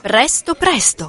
Presto presto.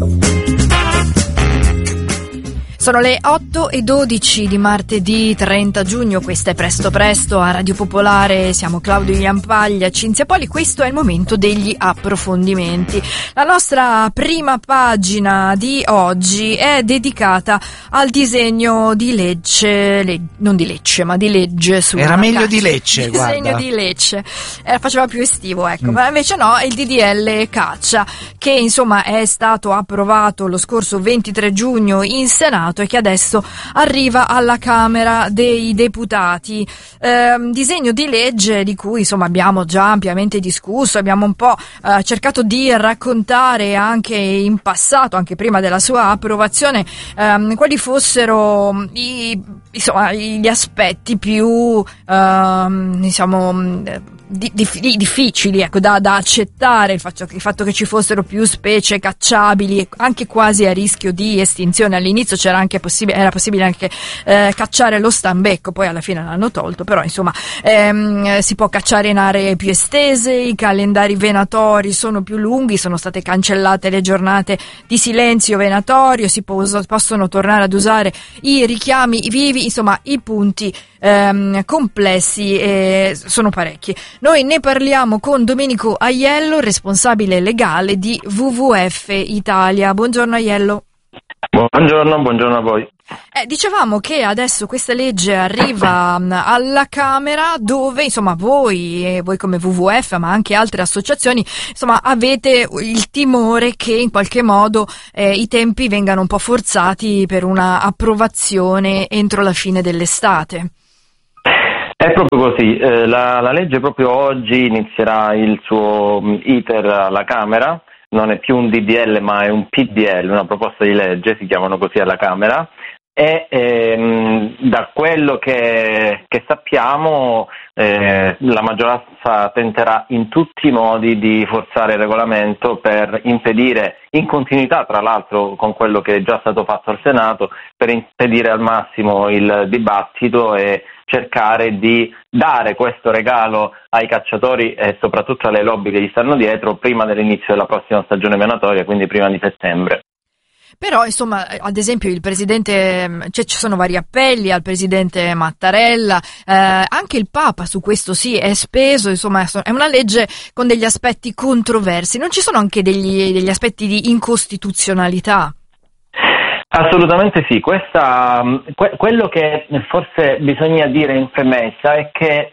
Sono le 8:12 di martedì 30 giugno, questa è Presto Presto a Radio Popolare, siamo Claudio Iampaglia, Cinzia Poli, questo è il momento degli approfondimenti. La nostra prima pagina di oggi è dedicata al disegno di legge, non di Lecce, ma di legge su Era meglio caccia. Di Lecce, guarda. Il disegno di Lecce, faceva più estivo, ecco, ma invece no, è il DDL Caccia, che insomma è stato approvato lo scorso 23 giugno in Senato e che adesso arriva alla Camera dei Deputati. Disegno di legge di cui insomma abbiamo già ampiamente discusso, abbiamo un po' cercato di raccontare anche in passato, anche prima della sua approvazione, quali fossero gli aspetti più difficili, ecco, da accettare, il fatto che ci fossero più specie cacciabili, anche quasi a rischio di estinzione. All'inizio era possibile anche cacciare lo stambecco, poi alla fine l'hanno tolto, però insomma si può cacciare in aree più estese, i calendari venatori sono più lunghi, sono state cancellate le giornate di silenzio venatorio, si possono tornare ad usare i richiami vivi, insomma i punti complessi sono parecchi. Noi ne parliamo con Domenico Aiello, responsabile legale di WWF Italia. Buongiorno Aiello. Buongiorno a voi. Dicevamo che adesso questa legge arriva alla Camera, dove insomma voi come WWF, ma anche altre associazioni, insomma avete il timore che in qualche modo i tempi vengano un po' forzati per una approvazione entro la fine dell'estate. È proprio così, la legge proprio oggi inizierà il suo iter alla Camera, non è più un DDL ma è un PDL, una proposta di legge, si chiamano così alla Camera, e da quello che sappiamo la maggioranza tenterà in tutti i modi di forzare il regolamento per impedire, in continuità tra l'altro con quello che è già stato fatto al Senato, per impedire al massimo il dibattito e cercare di dare questo regalo ai cacciatori e soprattutto alle lobby che gli stanno dietro prima dell'inizio della prossima stagione venatoria, quindi prima di settembre. Però insomma, ad esempio il presidente, ci sono vari appelli al presidente Mattarella, anche il Papa su questo sì è speso, insomma è una legge con degli aspetti controversi, non ci sono anche degli aspetti di incostituzionalità? Assolutamente sì, quello che forse bisogna dire in premessa è che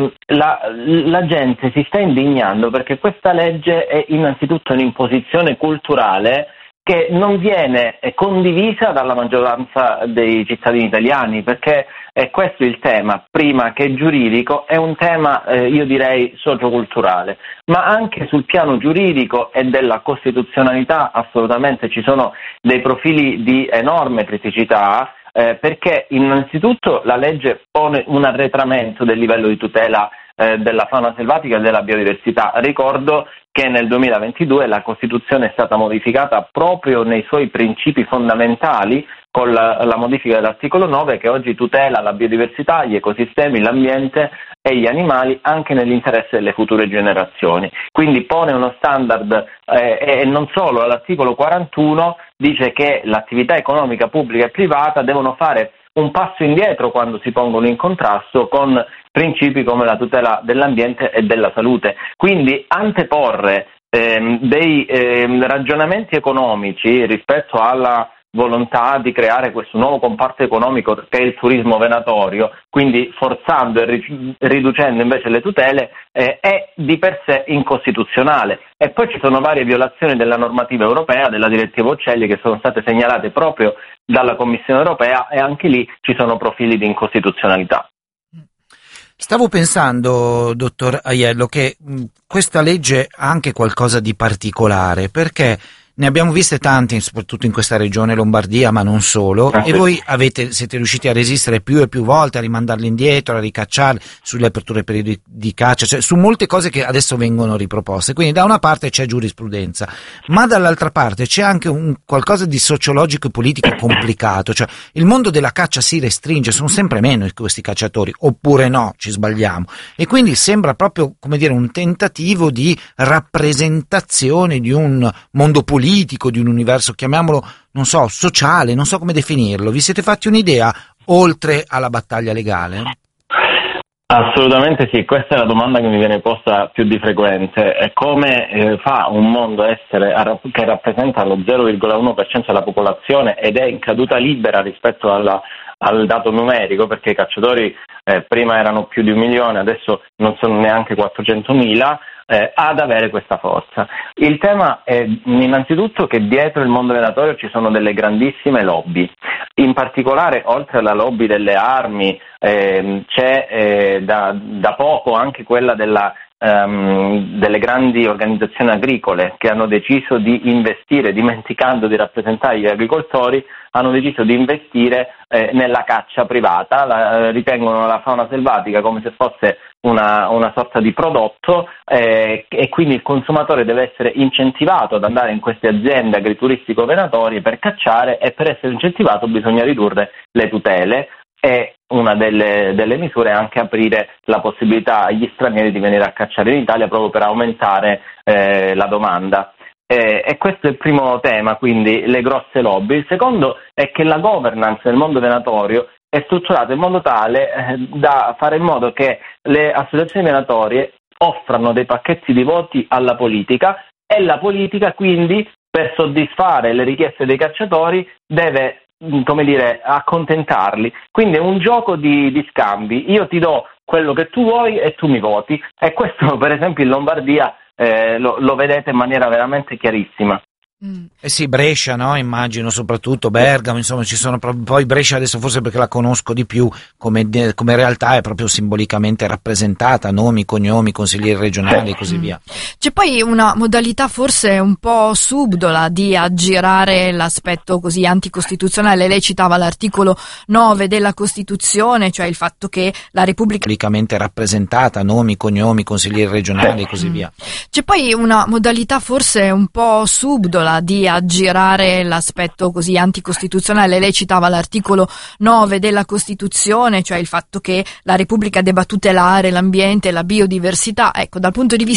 la gente si sta indignando perché questa legge è innanzitutto un'imposizione culturale che non viene condivisa dalla maggioranza dei cittadini italiani, perché è questo il tema, prima che giuridico, è un tema io direi socioculturale, ma anche sul piano giuridico e della costituzionalità assolutamente ci sono dei profili di enorme criticità, perché innanzitutto la legge pone un arretramento del livello di tutela della fauna selvatica e della biodiversità. Ricordo che nel 2022 la Costituzione è stata modificata proprio nei suoi principi fondamentali con la modifica dell'articolo 9 che oggi tutela la biodiversità, gli ecosistemi, l'ambiente e gli animali anche nell'interesse delle future generazioni. Quindi pone uno standard e non solo, l'articolo 41 dice che l'attività economica pubblica e privata devono fare un passo indietro quando si pongono in contrasto con principi come la tutela dell'ambiente e della salute. Quindi anteporre dei ragionamenti economici rispetto alla volontà di creare questo nuovo comparto economico che è il turismo venatorio, quindi forzando e riducendo invece le tutele, è di per sé incostituzionale. E poi ci sono varie violazioni della normativa europea, della direttiva Uccelli, che sono state segnalate proprio dalla Commissione europea e anche lì ci sono profili di incostituzionalità. Stavo pensando, dottor Aiello, che questa legge ha anche qualcosa di particolare, perché Ne abbiamo viste tanti, soprattutto in questa regione Lombardia, ma non solo, e voi siete riusciti a resistere più e più volte, a rimandarli indietro, a ricacciarli sulle aperture periodi di caccia, cioè su molte cose che adesso vengono riproposte. Quindi da una parte c'è giurisprudenza, ma dall'altra parte c'è anche qualcosa di sociologico e politico complicato, cioè il mondo della caccia si restringe, sono sempre meno questi cacciatori, oppure no, ci sbagliamo, e quindi sembra proprio, come dire, un tentativo di rappresentazione di un mondo politico, di un universo, chiamiamolo, non so, sociale, non so come definirlo. Vi siete fatti un'idea oltre alla battaglia legale? Assolutamente sì, questa è la domanda che mi viene posta più di frequente. È come fa un mondo che rappresenta lo 0,1% della popolazione ed è in caduta libera rispetto al dato numerico, perché i cacciatori prima erano più di 1 milione, adesso non sono neanche 400.000, ad avere questa forza. Il tema è innanzitutto che dietro il mondo venatorio ci sono delle grandissime lobby, in particolare oltre alla lobby delle armi c'è da poco anche quella delle grandi organizzazioni agricole che hanno deciso di investire, dimenticando di rappresentare gli agricoltori, hanno deciso di investire nella caccia privata, ritengono la fauna selvatica come se fosse una sorta di prodotto e quindi il consumatore deve essere incentivato ad andare in queste aziende agrituristico-venatorie per cacciare, e per essere incentivato bisogna ridurre le tutele, e una delle misure è anche aprire la possibilità agli stranieri di venire a cacciare in Italia proprio per aumentare la domanda. E questo è il primo tema, quindi le grosse lobby. Il secondo è che la governance del mondo venatorio è strutturata in modo tale da fare in modo che le associazioni venatorie offrano dei pacchetti di voti alla politica, e la politica quindi, per soddisfare le richieste dei cacciatori, deve, come dire, accontentarli. Quindi è un gioco di scambi. Io ti do quello che tu vuoi e tu mi voti, e questo per esempio in Lombardia lo vedete in maniera veramente chiarissima. Eh sì, Brescia, no? Immagino, soprattutto Bergamo, insomma ci sono poi Brescia adesso forse perché la conosco di più, come realtà è proprio simbolicamente rappresentata, nomi, cognomi, consiglieri regionali e così via. C'è poi una modalità forse un po' subdola di aggirare l'aspetto così anticostituzionale. Lei citava l'articolo 9 della Costituzione, cioè il fatto che la Repubblica simbolicamente rappresentata, nomi, cognomi, consiglieri regionali e così via. C'è poi una modalità forse un po' subdola di aggirare l'aspetto così anticostituzionale. Lei citava l'articolo 9 della Costituzione, cioè il fatto che la Repubblica debba tutelare l'ambiente e la biodiversità. Ecco, dal punto di vista